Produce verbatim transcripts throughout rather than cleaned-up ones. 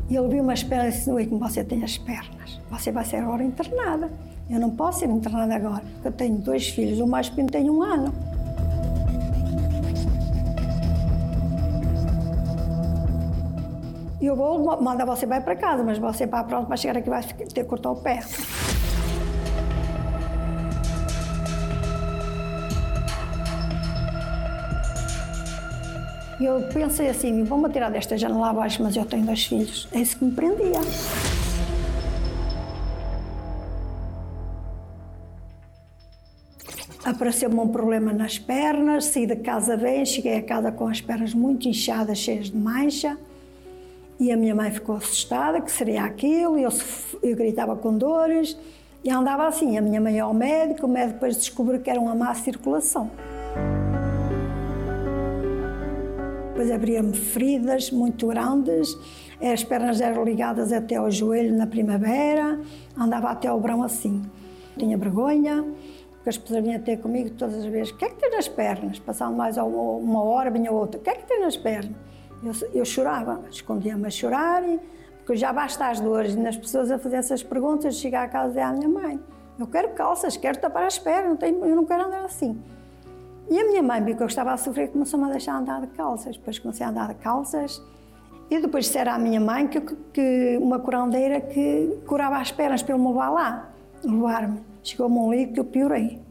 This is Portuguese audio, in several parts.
E ele viu umas pernas e disse, oi, como você tem as pernas, você vai ser agora internada. Eu não posso ser internada agora, porque eu tenho dois filhos, o mais pequeno tem um ano. E eu vou mandar você vai para casa, mas você para pronto vai chegar aqui vai ter que cortar o pé. E eu pensei assim, vou-me tirar desta janela abaixo, mas eu tenho dois filhos. É isso que me prendia. Apareceu-me um problema nas pernas, saí da casa bem, cheguei a casa com as pernas muito inchadas, cheias de mancha. E a minha mãe ficou assustada, que seria aquilo, e eu, eu gritava com dores. E andava assim, a minha mãe ia ao médico, o médico depois descobriu que era uma má circulação. Depois abria-me feridas muito grandes, as pernas eram ligadas até ao joelho na primavera, andava até ao verão assim. Tinha vergonha, porque as pessoas vinham ter comigo todas as vezes, o que é que tem nas pernas? Passando mais uma hora, vinha outra, o que é que tem nas pernas? Eu, eu chorava, escondia-me a chorar, porque já basta as dores, e as pessoas a fazer essas perguntas, chegar a casa e dizer à minha mãe, eu quero calças, quero tapar as pernas, não tenho, eu não quero andar assim. E a minha mãe viu que eu estava a sofrer e começou-me a deixar andar de calças. Depois comecei a andar de calças e depois disseram à minha mãe que, que uma curandeira que curava as pernas para eu me levar lá, levar-me. Chegou-me um livro que eu piorei.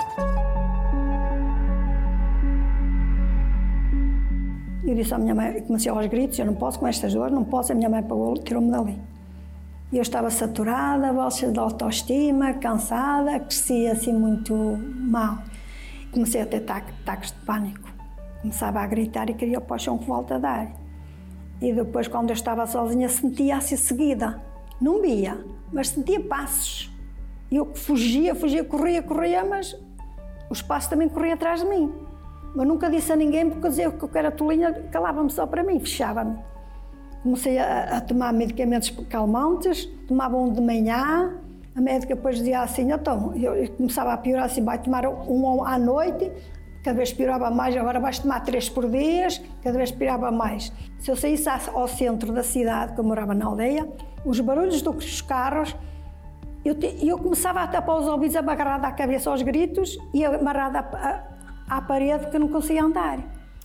Eu disse à minha mãe, comecei aos gritos, eu não posso com estas dores, não posso, a minha mãe pagou, tirou-me dali. E eu estava saturada, baixa de autoestima, cansada, crescia assim muito mal. Comecei a ter ataques de pânico. Começava a gritar e queria o paixão que volta a dar. E depois, quando eu estava sozinha, sentia-se seguida. Não via, mas sentia passos. E eu fugia, fugia, corria, corria, mas os passos também corriam atrás de mim. Mas nunca disse a ninguém, porque eu dizia que eu era tolinha, calava-me só para mim, fechava-me. Comecei a, a tomar medicamentos calmantes, tomava um de manhã. A médica depois dizia assim, então, eu começava a piorar assim, vai tomar um à noite, cada vez piorava mais, agora vais tomar três por dia, cada vez piorava mais. Se eu saísse ao centro da cidade, que eu morava na aldeia, os barulhos dos carros, eu, te, eu começava a tapar os ouvidos, agarrada à cabeça aos gritos e amarrada à, à parede, que eu não conseguia andar.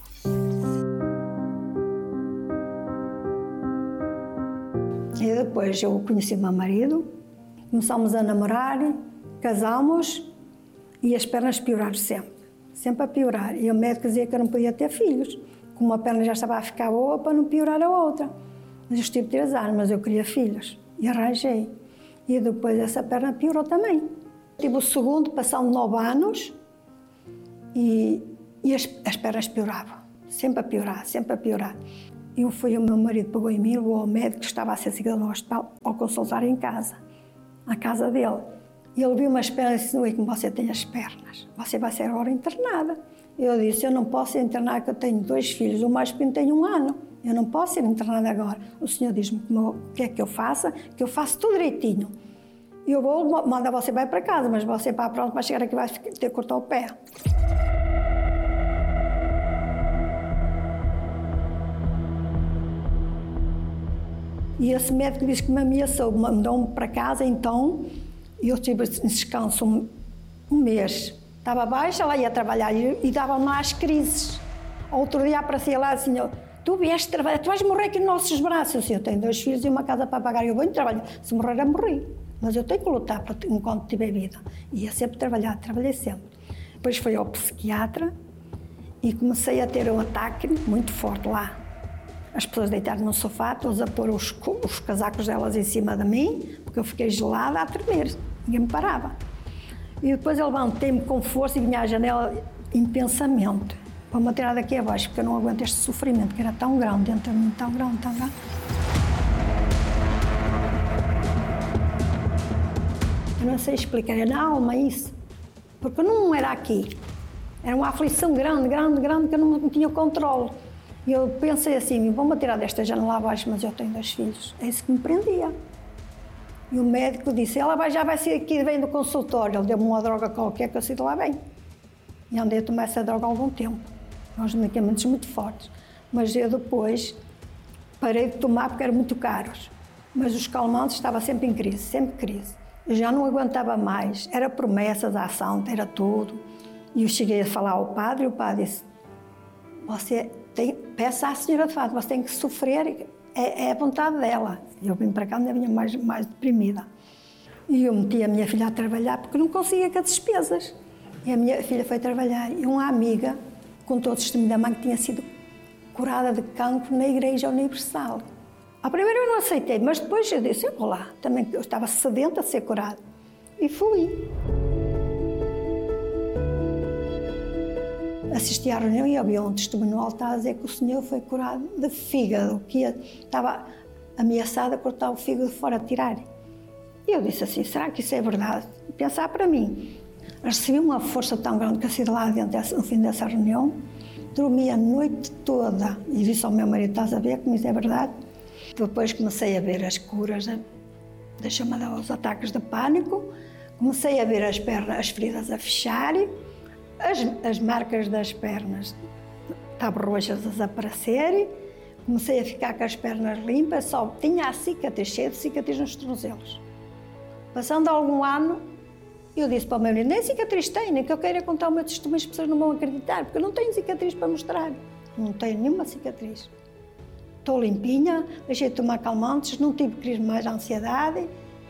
E depois eu conheci o meu marido, começámos a namorar, casámos e as pernas pioraram sempre, sempre a piorar. E o médico dizia que eu não podia ter filhos, como uma perna já estava a ficar boa para não piorar a outra. Mas eu estive três anos, mas eu queria filhos e arranjei. E depois essa perna piorou também. Tive o segundo, passando nove anos e, e as, as pernas pioravam, sempre a piorar, sempre a piorar. E foi o meu marido pegou em mim, levou ao médico que estava a ser seguido no hospital, ao consultar em casa. À casa dele. E ele viu umas pernas e disse, oi, como você tem as pernas, você vai ser agora internada. Eu disse, eu não posso ser internada, que eu tenho dois filhos, o mais pequeno tem um ano, eu não posso ser internada agora. O senhor diz-me o que é que eu faça, que eu faço tudo direitinho. E eu vou mandar você vai para casa, mas você para pronto vai chegar aqui vai ter que cortar o pé. E esse médico disse que me ameaçou, mandou-me para casa, então, e eu tive em descanso um, um mês. Estava baixa, ela ia trabalhar e, e davam-me lá as crises. Outro dia aparecia lá assim, tu vieste trabalhar, tu vais morrer aqui nos nossos braços. Eu, disse, eu tenho dois filhos e uma casa para pagar, eu vou trabalhar. Se morrer, eu morri. Mas eu tenho que lutar para, enquanto tiver vida. E ia sempre trabalhar, trabalhei sempre. Depois fui ao psiquiatra e comecei a ter um ataque muito forte lá. As pessoas deitaram no sofá, todos a pôr os, os casacos delas em cima de mim, porque eu fiquei gelada a tremer, ninguém me parava. E depois eu levantei-me com força e vinha à janela em pensamento. Vou-me tirar daqui abaixo, porque eu não aguento este sofrimento, que era tão grande dentro de mim, tão grande, tão grande. Eu não sei explicar, é na alma isso, porque não era aqui. Era uma aflição grande, grande, grande, que eu não tinha controle. E eu pensei assim, vou-me tirar desta janela abaixo, mas eu tenho dois filhos. É isso que me prendia. E o médico disse, ela vai, já vai sair aqui, vem do consultório. Ele deu-me uma droga qualquer que eu saí de lá bem. E andei a tomar essa droga há algum tempo. Uns medicamentos muito fortes. Mas eu depois Parei de tomar porque eram muito caros, mas os calmantes estava sempre em crise, sempre crise. Eu já não aguentava mais, era promessas, ação, era tudo. E eu cheguei a falar ao padre e o padre disse, você tem, peça à senhora de fato, você tem que sofrer, é, é a vontade dela. Eu vim para cá, ainda vinha mais, mais deprimida. E eu meti a minha filha a trabalhar porque não conseguia com as despesas. E a minha filha foi trabalhar e uma amiga contou o testemunho da mãe que tinha sido curada de cancro na Igreja Universal. À primeira eu não aceitei, mas depois eu disse, eu vou lá. Também eu estava sedenta a ser curada. E fui. Assisti à reunião e havia um testemunho no altar a dizer que o senhor foi curado de fígado, que ia, estava ameaçado a cortar o fígado fora, a tirar. E eu disse assim, será que isso é verdade? Pensar para mim. Recebi uma força tão grande que eu saí de lá dentro no fim dessa reunião, dormi a noite toda e disse ao meu marido, estás a ver como isso é verdade? Depois comecei a ver as curas da chamada aos ataques de pânico, comecei a ver as pernas, as feridas a fechar, as, as marcas das pernas estavam roxas a desaparecer, comecei a ficar com as pernas limpas, só tinha a cicatriz, cheia de cicatriz nos tornozelos. Passando algum ano, eu disse para o meu marido, nem cicatriz tem, nem que eu queira contar o meu testemunho, as pessoas não vão acreditar, porque eu não tenho cicatriz para mostrar. Não tenho nenhuma cicatriz. Estou limpinha, deixei de tomar calmantes, não tive crise mais de ansiedade.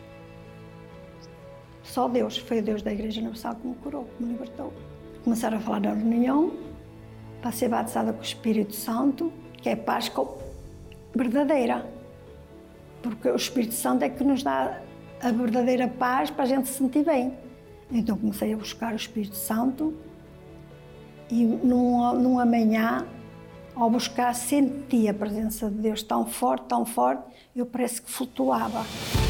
Só Deus, foi o Deus da Igreja Universal que me curou, que me libertou. Começaram a falar na reunião, para ser batizada com o Espírito Santo, que é paz verdadeira. Porque o Espírito Santo é que nos dá a verdadeira paz para a gente se sentir bem. Então comecei a buscar o Espírito Santo e num, num amanhã, ao buscar, senti a presença de Deus tão forte, tão forte, eu parece que flutuava.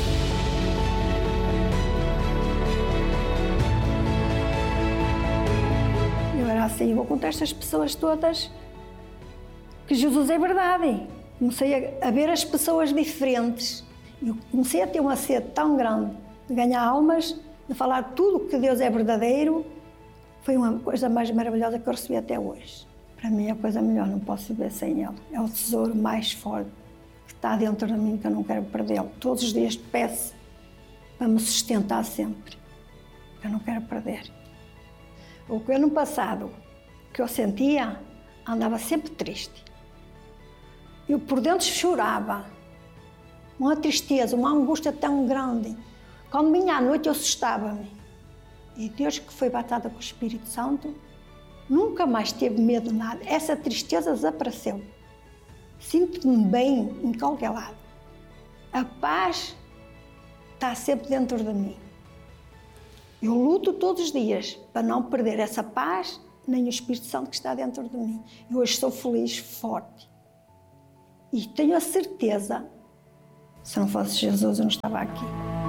Eu era assim, eu vou contar a estas pessoas todas que Jesus é verdade. Comecei a, a ver as pessoas diferentes. Eu comecei a ter uma sede tão grande de ganhar almas, de falar tudo que Deus é verdadeiro. Foi uma coisa mais maravilhosa que eu recebi até hoje. Para mim é a coisa melhor, não posso viver sem Ele. É o tesouro mais forte que está dentro de mim, que eu não quero perdê-lo. Todos os dias peço para me sustentar sempre, que eu não quero perder. O que ano passado, que eu sentia, andava sempre triste. Eu por dentro chorava. Uma tristeza, uma angústia tão grande. Quando vinha à noite eu assustava-me. E Deus que foi batizado com o Espírito Santo, nunca mais teve medo de nada. Essa tristeza desapareceu. Sinto-me bem em qualquer lado. A paz está sempre dentro de mim. Eu luto todos os dias para não perder essa paz, nem o Espírito Santo que está dentro de mim. E hoje sou feliz, forte. E tenho a certeza, se não fosse Jesus, eu não estava aqui.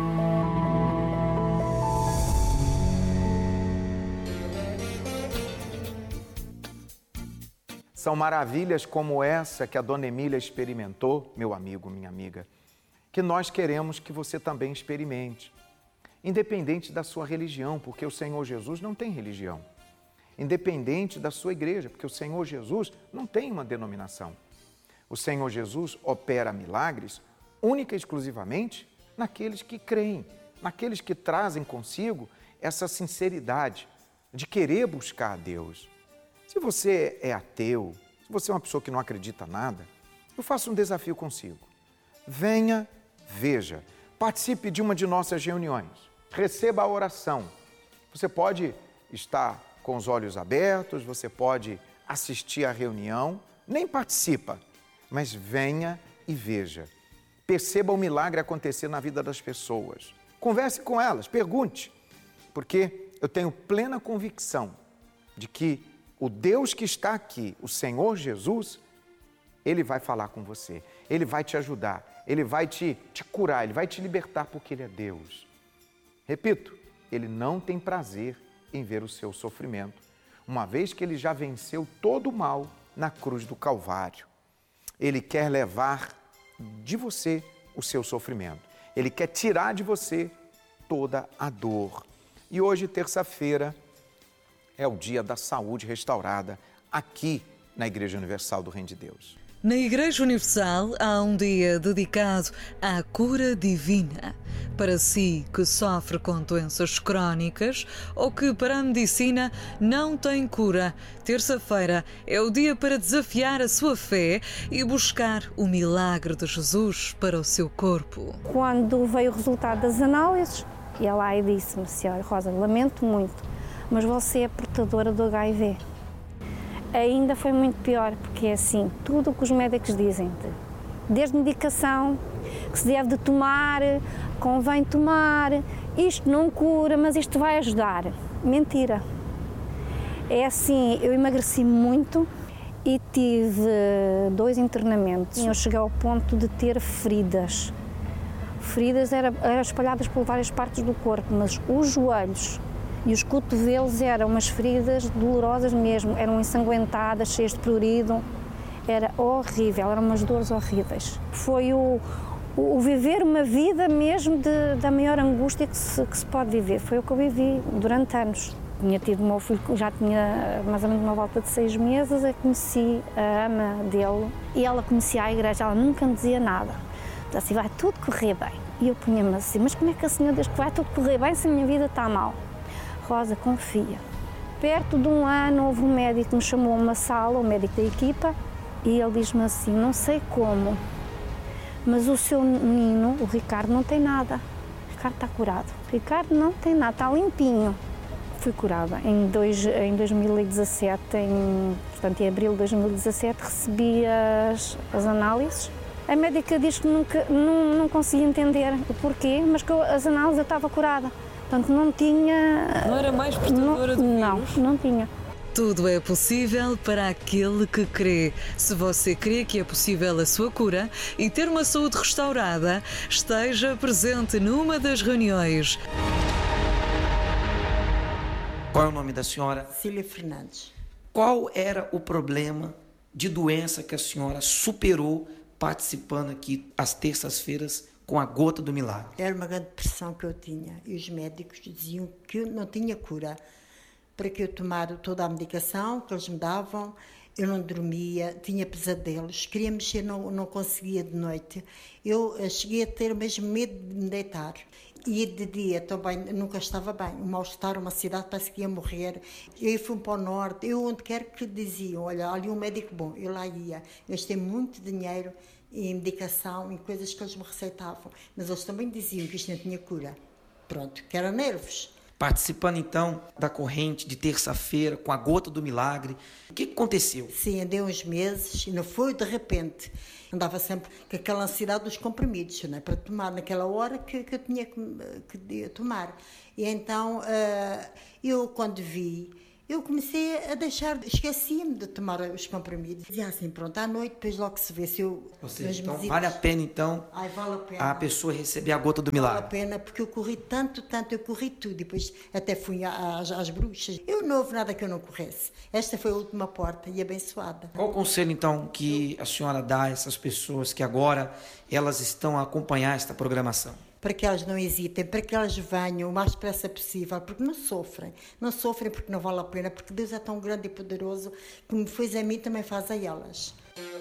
São maravilhas como essa que a Dona Emília experimentou, meu amigo, minha amiga, que nós queremos que você também experimente. Independente da sua religião, porque o Senhor Jesus não tem religião. Independente da sua igreja, porque o Senhor Jesus não tem uma denominação. O Senhor Jesus opera milagres única e exclusivamente naqueles que creem, naqueles que trazem consigo essa sinceridade de querer buscar a Deus. Se você é ateu, se você é uma pessoa que não acredita nada, eu faço um desafio consigo. Venha, veja, participe de uma de nossas reuniões, receba a oração. Você pode estar com os olhos abertos, você pode assistir à reunião, nem participa, mas venha e veja. Perceba o milagre acontecer na vida das pessoas. Converse com elas, pergunte, porque eu tenho plena convicção de que o Deus que está aqui, o Senhor Jesus, Ele vai falar com você, Ele vai te ajudar, Ele vai te, te curar, Ele vai te libertar porque Ele é Deus. Repito, Ele não tem prazer em ver o seu sofrimento, uma vez que Ele já venceu todo o mal na cruz do Calvário. Ele quer levar de você o seu sofrimento, Ele quer tirar de você toda a dor. E hoje, terça-feira, é o dia da saúde restaurada aqui na Igreja Universal do Reino de Deus. Na Igreja Universal há um dia dedicado à cura divina. Para si que sofre com doenças crónicas ou que para a medicina não tem cura, terça-feira é o dia para desafiar a sua fé e buscar o milagre de Jesus para o seu corpo. Quando veio o resultado das análises, ela lá e disse-me: senhora Rosa, lamento muito, mas você é portadora do H I V. Ainda foi muito pior, porque é assim, tudo o que os médicos dizem, desde medicação, que se deve de tomar, convém tomar, isto não cura, mas isto vai ajudar. Mentira. É assim, eu emagreci muito e tive dois internamentos. Eu cheguei ao ponto de ter feridas. Feridas eram, eram espalhadas por várias partes do corpo, mas os joelhos e os cotovelos eram umas feridas dolorosas mesmo, eram ensanguentadas, cheias de prurido, era horrível, eram umas dores horríveis. Foi o, o, o viver uma vida mesmo de, da maior angústia que se, que se pode viver, foi o que eu vivi durante anos. Tinha tido o meu filho, já tinha mais ou menos uma volta de seis meses, eu conheci a ama dele e ela conhecia a igreja, ela nunca me dizia nada. Dizia assim, vai tudo correr bem. E eu punha-me assim, mas como é que a senhora diz que vai tudo correr bem se a minha vida está mal? Rosa, confia. Perto de um ano houve um médico que me chamou a uma sala, o médico da equipa, e ele diz-me assim, não sei como, mas o seu menino, o Ricardo, não tem nada. O Ricardo está curado. O Ricardo não tem nada, está limpinho. Fui curada. Em, dois, em dois mil e dezassete, em, portanto em abril de dois mil e dezassete, recebi as, as análises. A médica diz que nunca, não, não conseguia entender o porquê, mas que eu, as análises eu estava curada. Portanto, não tinha... Não era mais portadora do não, vírus? Não, não tinha. Tudo é possível para aquele que crê. Se você crê que é possível a sua cura e ter uma saúde restaurada, esteja presente numa das reuniões. Qual é o nome da senhora? Cília Fernandes. Qual era o problema de doença que a senhora superou participando aqui às terças-feiras com a gota do milagre? Era uma grande depressão que eu tinha e os médicos diziam que eu não tinha cura. Para que eu tomar toda a medicação que eles me davam, eu não dormia, tinha pesadelos, queria mexer, não, não conseguia de noite. Eu cheguei a ter mesmo medo de me deitar. E de dia também nunca estava bem. O mal-estar, uma cidade, parece que ia morrer. Eu fui para o norte, eu onde quer que diziam, olha, ali um médico bom, eu lá ia. Eu gastei muito dinheiro em medicação, em coisas que eles me receitavam. Mas eles também diziam que isto não tinha cura. Pronto, que era nervos. Participando então da corrente de terça-feira com a gota do milagre, o que aconteceu? Sim, andei uns meses e não foi de repente. Andava sempre com aquela ansiedade dos comprimidos, né, para tomar naquela hora que, que eu tinha que, que tomar. E então, uh, eu quando vi, eu comecei a deixar, esquecia-me de tomar os comprimidos. Dizia assim, pronto, à noite, depois logo se vê se eu... Ou seja, então vale a pena então Ai, vale a, pena. a pessoa receber a gota do milagre? Vale a pena, porque eu corri tanto, tanto, eu corri tudo. Depois até fui às, às bruxas. Eu não houve nada que eu não corresse. Esta foi a última porta e abençoada. Qual o conselho então que a senhora dá a essas pessoas que agora elas estão a acompanhar esta programação? Para que elas não hesitem, para que elas venham o mais depressa possível, porque não sofrem. Não sofrem porque não vale a pena, porque Deus é tão grande e poderoso que me fez a mim, também faz a elas.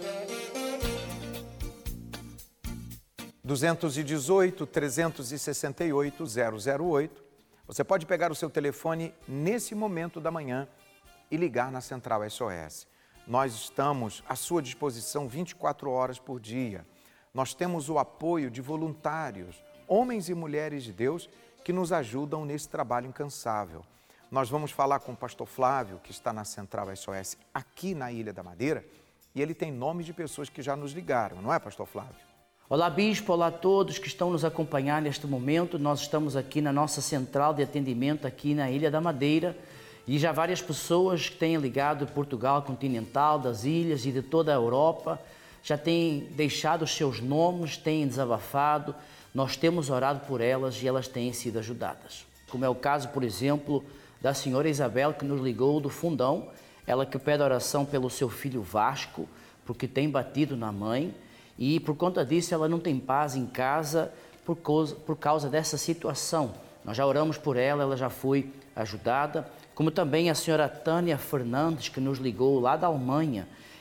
dois um oito, três seis oito, zero zero oito. Você pode pegar o seu telefone nesse momento da manhã e ligar na Central S O S. Nós estamos à sua disposição vinte e quatro horas por dia. Nós temos o apoio de voluntários, homens e mulheres de Deus que nos ajudam nesse trabalho incansável. Nós vamos falar com o pastor Flávio, que está na Central S O S aqui na Ilha da Madeira, e ele tem nomes de pessoas que já nos ligaram, não é, pastor Flávio? Olá, bispo, olá a todos que estão nos acompanhando neste momento. Nós estamos aqui na nossa central de atendimento aqui na Ilha da Madeira e já várias pessoas que têm ligado de Portugal continental, das ilhas e de toda a Europa, já têm deixado os seus nomes, têm desabafado. Nós temos orado por elas e elas têm sido ajudadas. Como é o caso, por exemplo, da senhora Isabel, que nos ligou do Fundão, ela que pede oração pelo seu filho Vasco, porque tem batido na mãe, e por conta disso ela não tem paz em casa por causa, por causa dessa situação. Nós já oramos por ela, ela já foi ajudada, como também a senhora Tânia Fernandes, que nos ligou lá da Alemanha.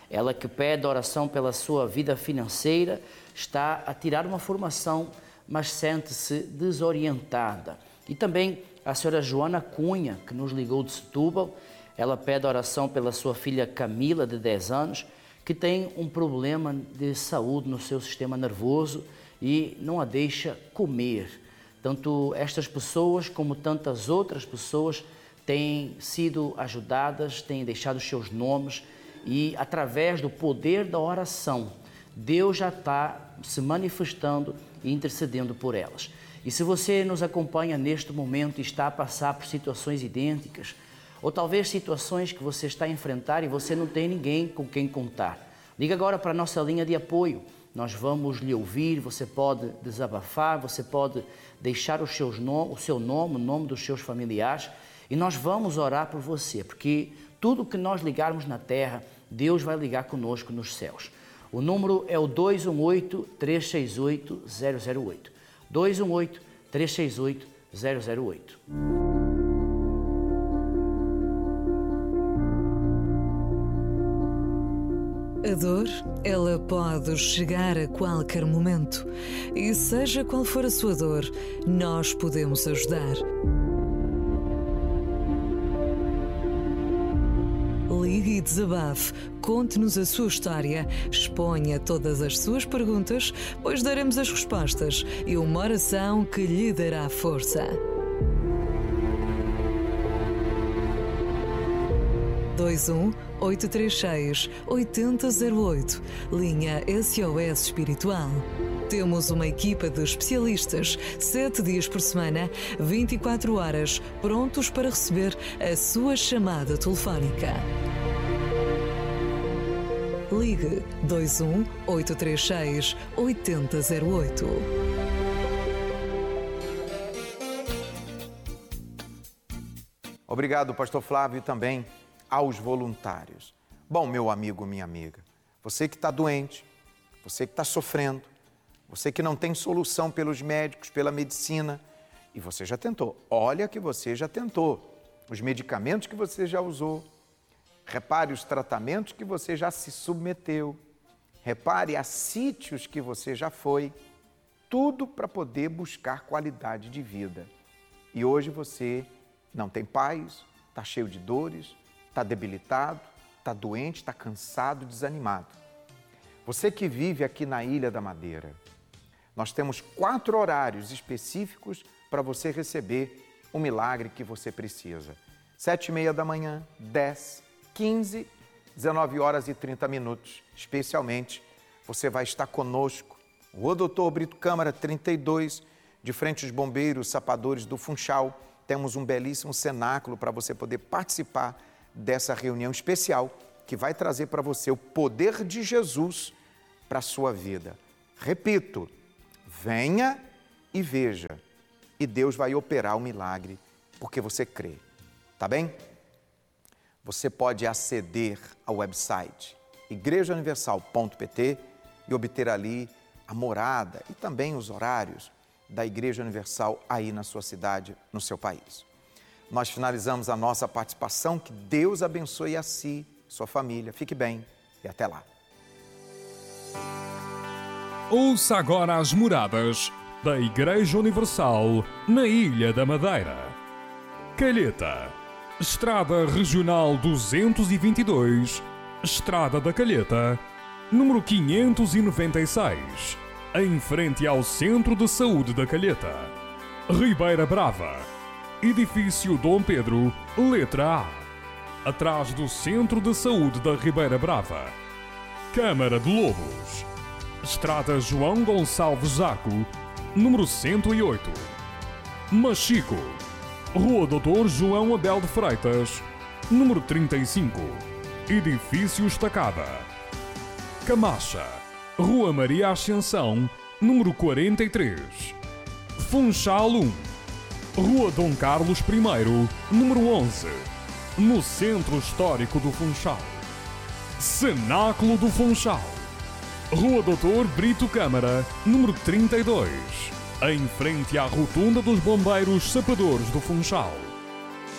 ela que pede oração pela sua vida financeira, está a tirar uma formação, mas sente-se desorientada. E também a senhora Joana Cunha, que nos ligou de Setúbal, ela pede oração pela sua filha Camila, de dez anos, que tem um problema de saúde no seu sistema nervoso e não a deixa comer. Tanto estas pessoas como tantas outras pessoas têm sido ajudadas, têm deixado os seus nomes e, através do poder da oração, Deus já está se manifestando e intercedendo por elas. E se você nos acompanha neste momento e está a passar por situações idênticas, ou talvez situações que você está a enfrentar e você não tem ninguém com quem contar, liga agora para a nossa linha de apoio. Nós vamos lhe ouvir, você pode desabafar, você pode deixar os seus nom- o seu nome, o nome dos seus familiares, e nós vamos orar por você, porque tudo que nós ligarmos na terra, Deus vai ligar conosco nos céus. O número é o dois um oito, três seis oito, zero zero oito. dois um oito, três seis oito, zero zero oito. A dor, ela pode chegar a qualquer momento. E seja qual for a sua dor, nós podemos ajudar. Ligue e desabafe, conte-nos a sua história, exponha todas as suas perguntas, pois daremos as respostas e uma oração que lhe dará força. dois um oito três seis, oito zero zero oito, linha S O S Espiritual. Temos uma equipa de especialistas, sete dias por semana, vinte e quatro horas, prontos para receber a sua chamada telefónica. Ligue dois um oito três seis, oito zero zero oito. Obrigado, pastor Flávio, e também aos voluntários. Bom, meu amigo, minha amiga, você que está doente, você que está sofrendo, você que não tem solução pelos médicos, pela medicina, e você já tentou. Olha que você já tentou. Os medicamentos que você já usou. Repare os tratamentos que você já se submeteu. Repare a sítios que você já foi. Tudo para poder buscar qualidade de vida. E hoje você não tem paz, está cheio de dores, está debilitado, está doente, está cansado, desanimado. Você que vive aqui na Ilha da Madeira, nós temos quatro horários específicos para você receber o milagre que você precisa. Sete e meia da manhã, dez, quinze, dezenove horas e trinta minutos. Especialmente, você vai estar conosco. Rua Doutor Brito Câmara, trinta e dois, de frente aos bombeiros, sapadores do Funchal. Temos um belíssimo cenáculo para você poder participar dessa reunião especial que vai trazer para você o poder de Jesus para a sua vida. Repito, venha e veja, e Deus vai operar o milagre porque você crê, tá bem? Você pode aceder ao website igreja universal ponto p t e obter ali a morada e também os horários da Igreja Universal aí na sua cidade, no seu país. Nós finalizamos a nossa participação. Que Deus abençoe a si, sua família. Fique bem e até lá. Ouça agora as moradas da Igreja Universal na Ilha da Madeira. Calheta, Estrada Regional duzentos e vinte e dois, Estrada da Calheta, número quinhentos e noventa e seis, em frente ao Centro de Saúde da Calheta. Ribeira Brava, Edifício Dom Pedro, letra A, atrás do Centro de Saúde da Ribeira Brava. Câmara de Lobos, Estrada João Gonçalves Zaco, número cento e oito. Machico, Rua Doutor João Abel de Freitas, número trinta e cinco, Edifício Estacada. Camacha, Rua Maria Ascensão, número quarenta e três. Funchal um, Rua Dom Carlos I, número onze, no Centro Histórico do Funchal. Cenáculo do Funchal, Rua Doutor Brito Câmara, número trinta e dois, em frente à Rotunda dos Bombeiros Sapadores do Funchal.